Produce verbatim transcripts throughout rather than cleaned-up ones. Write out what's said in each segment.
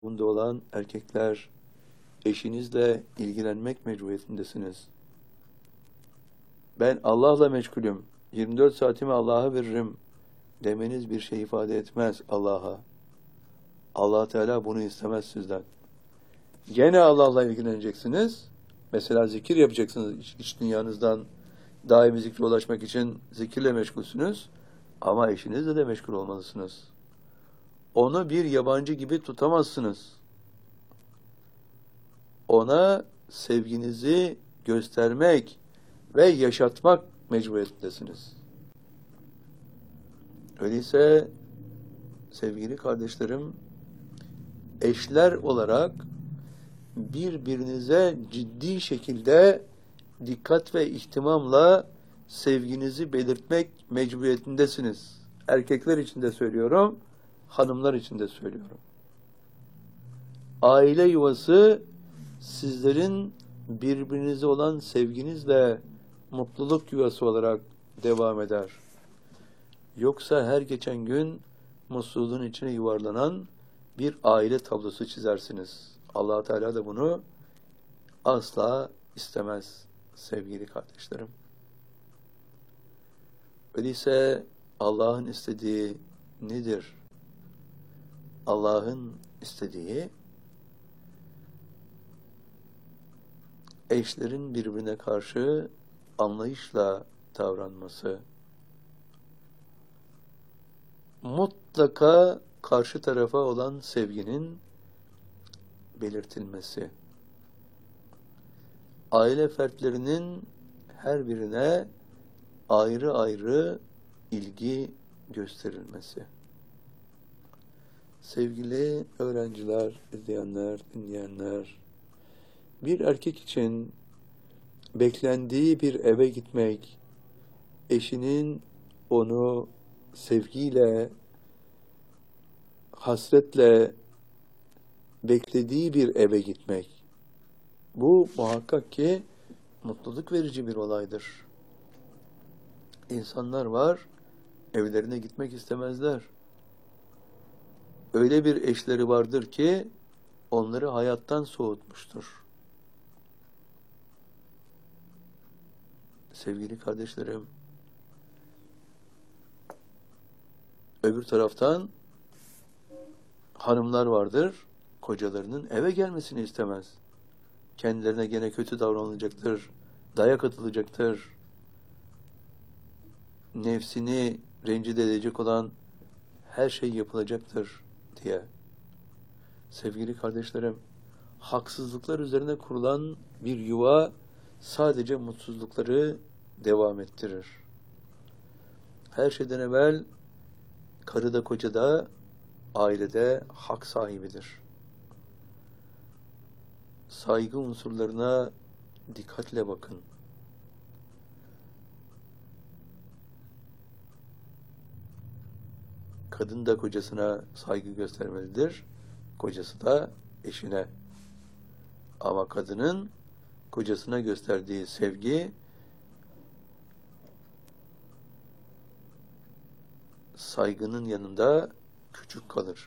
Bunda olan erkekler, eşinizle ilgilenmek mecburiyetindesiniz. Ben Allah'la meşgulüm, yirmi dört saatimi Allah'a veririm demeniz bir şey ifade etmez Allah'a. Allah Teala bunu istemez sizden. Gene Allah'la ilgileneceksiniz. Mesela zikir yapacaksınız iç, iç dünyanızdan. Daimi zikre ulaşmak için zikirle meşgulsünüz. Ama eşinizle de meşgul olmalısınız. Onu bir yabancı gibi tutamazsınız. Ona sevginizi göstermek ve yaşatmak mecburiyetindesiniz. Öyleyse sevgili kardeşlerim, eşler olarak birbirinize ciddi şekilde dikkat ve ihtimamla sevginizi belirtmek mecburiyetindesiniz. Erkekler için de söylüyorum, hanımlar için de söylüyorum. Aile yuvası sizlerin birbirinize olan sevginizle mutluluk yuvası olarak devam eder. Yoksa her geçen gün mutsuzluğun içine yuvarlanan bir aile tablosu çizersiniz. Allah Teala da bunu asla istemez sevgili kardeşlerim. Öyleyse Allah'ın istediği nedir? Allah'ın istediği eşlerin birbirine karşı anlayışla davranması, mutlaka karşı tarafa olan sevginin belirtilmesi, aile fertlerinin her birine ayrı ayrı ilgi gösterilmesi. Sevgili öğrenciler, izleyenler, dinleyenler, bir erkek için beklendiği bir eve gitmek, eşinin onu sevgiyle, hasretle beklediği bir eve gitmek, bu muhakkak ki mutluluk verici bir olaydır. İnsanlar var, evlerine gitmek istemezler. Öyle bir eşleri vardır ki onları hayattan soğutmuştur. Sevgili kardeşlerim, öbür taraftan hanımlar vardır, kocalarının eve gelmesini istemez. Kendilerine gene kötü davranılacaktır, dayak atılacaktır. Nefsini rencide edecek olan her şey yapılacaktır diye. Sevgili kardeşlerim, haksızlıklar üzerine kurulan bir yuva sadece mutsuzlukları devam ettirir. Her şeyden evvel karı da koca da ailede hak sahibidir. Saygı unsurlarına dikkatle bakın. Kadın da kocasına saygı göstermelidir, kocası da eşine. Ama kadının kocasına gösterdiği sevgi saygının yanında küçük kalır.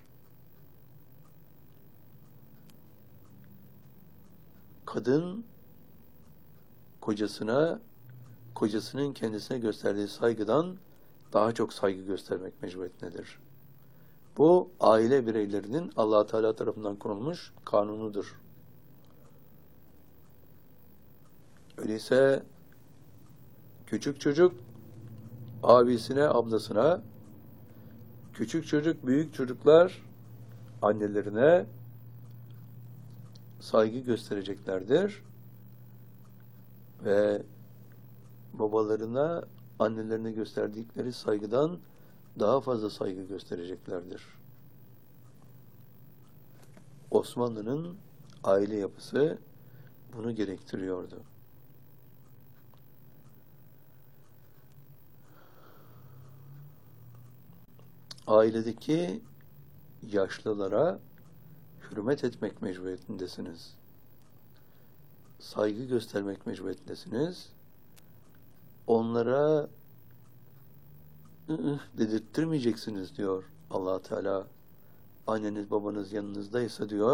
Kadın kocasına, kocasının kendisine gösterdiği saygıdan daha çok saygı göstermek mecburiyetindedir. Bu aile bireylerinin Allah Teala tarafından konulmuş kanunudur. Öyleyse küçük çocuk abisine, ablasına, küçük çocuk, büyük çocuklar annelerine saygı göstereceklerdir ve babalarına, annelerine gösterdikleri saygıdan daha fazla saygı göstereceklerdir. Osmanlı'nın aile yapısı bunu gerektiriyordu. Ailedeki yaşlılara hürmet etmek mecburiyetindesiniz. Saygı göstermek mecburiyetindesiniz. Onlara ı-ı dedirttirmeyeceksiniz diyor Allah Teala anneniz babanız yanınızdaysa diyor,